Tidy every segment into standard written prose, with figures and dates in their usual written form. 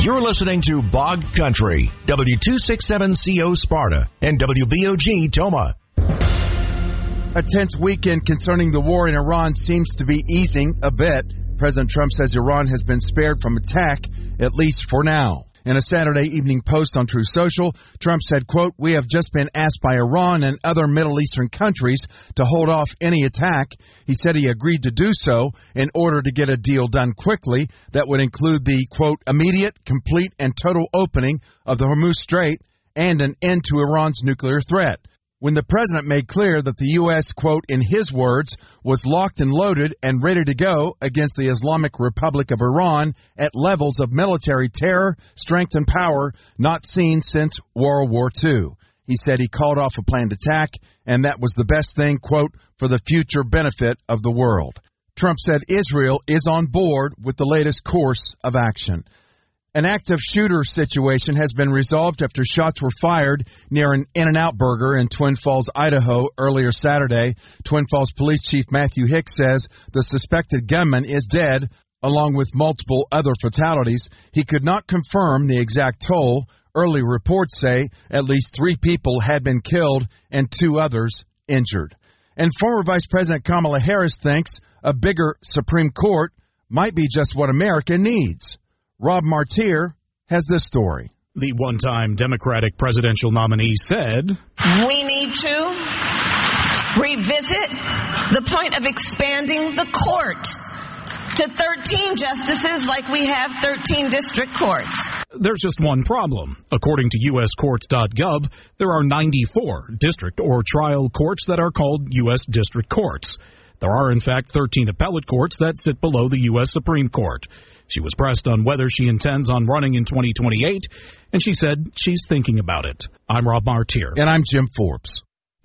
You're listening to Bog Country, W267CO Sparta and WBOG Toma. A tense weekend concerning the war in Iran seems to be easing a bit. President Trump says Iran has been spared from attack, at least for now. In a Saturday evening post on Truth Social, Trump said, quote, "We have just been asked by Iran and other Middle Eastern countries to hold off any attack." He said he agreed to do so in order to get a deal done quickly that would include the, quote, "immediate, complete, and total opening of the Hormuz Strait and an end to Iran's nuclear threat." When the president made clear that the U.S., quote, in his words, was locked and loaded and ready to go against the Islamic Republic of Iran at levels of military terror, strength, and power not seen since World War II. He said he called off a planned attack, and that was the best thing, quote, for the future benefit of the world. Trump said Israel is on board with the latest course of action. An active shooter situation has been resolved after shots were fired near an In-N-Out Burger in Twin Falls, Idaho, earlier Saturday. Twin Falls Police Chief Matthew Hicks says the suspected gunman is dead, along with multiple other fatalities. He could not confirm the exact toll. Early reports say at least 3 people had been killed and 2 others injured. And former Vice President Kamala Harris thinks a bigger Supreme Court might be just what America needs. Rob Martier has this story. The one-time Democratic presidential nominee said, "We need to revisit the point of expanding the court to 13 justices like we have 13 district courts." There's just one problem. According to uscourts.gov, there are 94 district or trial courts that are called U.S. district courts. There are, in fact, 13 appellate courts that sit below the U.S. Supreme Court. She was pressed on whether she intends on running in 2028, and she said she's thinking about it. I'm Rob Martier. And I'm Jim Forbes.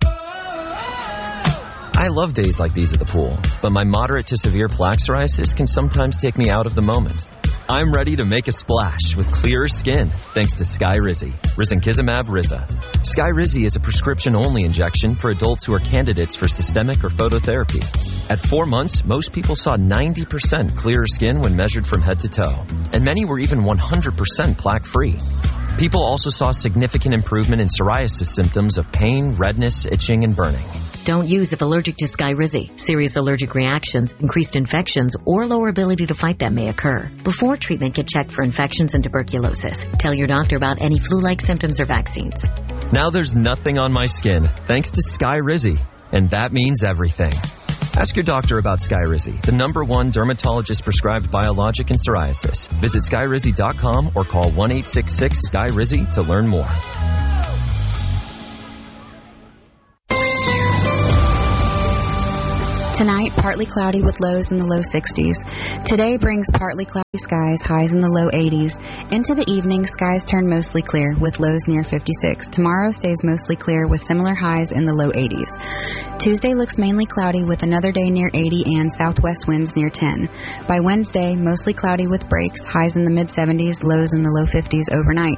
I love days like these at the pool, but my moderate to severe plaque psoriasis can sometimes take me out of the moment. I'm ready to make a splash with clearer skin thanks to Skyrizi, risankizumab Riza. Skyrizi is a prescription-only injection for adults who are candidates for systemic or phototherapy. At 4 months, most people saw 90% clearer skin when measured from head to toe, and many were even 100% plaque-free. People also saw significant improvement in psoriasis symptoms of pain, redness, itching, and burning. Don't use if allergic to Skyrizi. Serious allergic reactions, increased infections, or lower ability to fight them may occur. Before treatment, get checked for infections and tuberculosis. Tell your doctor about any flu-like symptoms or vaccines. Now there's nothing on my skin thanks to Skyrizi, and that means everything. Ask your doctor about Skyrizi, the #1 dermatologist-prescribed biologic in psoriasis. Visit Skyrizi.com or call 1-866-SKY-RIZI to learn more. Tonight, partly cloudy with lows in the low 60s. Today brings partly cloudy skies, highs in the low 80s. Into the evening, skies turn mostly clear with lows near 56. Tomorrow stays mostly clear with similar highs in the low 80s. Tuesday looks mainly cloudy with another day near 80 and southwest winds near 10. By Wednesday, mostly cloudy with breaks, highs in the mid-70s, lows in the low 50s overnight.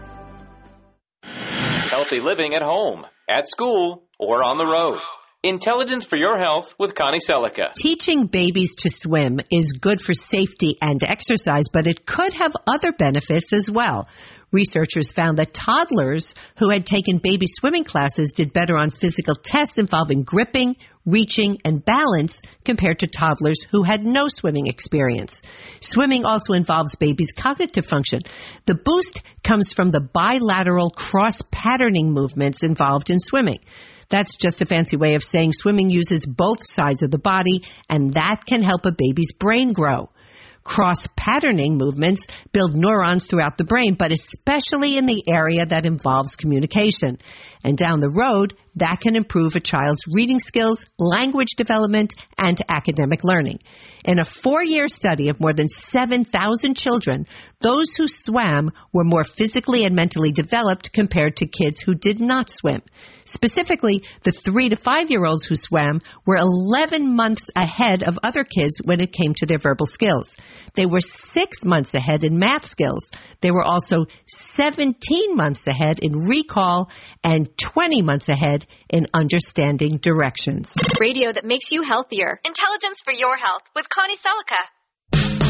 Healthy living at home, at school, or on the road. Intelligence for your health with Connie Selica. Teaching babies to swim is good for safety and exercise, but it could have other benefits as well. Researchers found that toddlers who had taken baby swimming classes did better on physical tests involving gripping, reaching, and balance compared to toddlers who had no swimming experience. Swimming also involves babies' cognitive function. The boost comes from the bilateral cross-patterning movements involved in swimming. That's just a fancy way of saying swimming uses both sides of the body, and that can help a baby's brain grow. Cross-patterning movements build neurons throughout the brain, but especially in the area that involves communication. And down the road, that can improve a child's reading skills, language development, and academic learning. In a 4-year study of more than 7,000 children, those who swam were more physically and mentally developed compared to kids who did not swim. Specifically, the 3 to 5-year-olds who swam were 11 months ahead of other kids when it came to their verbal skills. They were 6 months ahead in math skills. They were also 17 months ahead in recall and 20 months ahead in understanding directions. Radio that makes you healthier. Intelligence for your health with Connie Selica.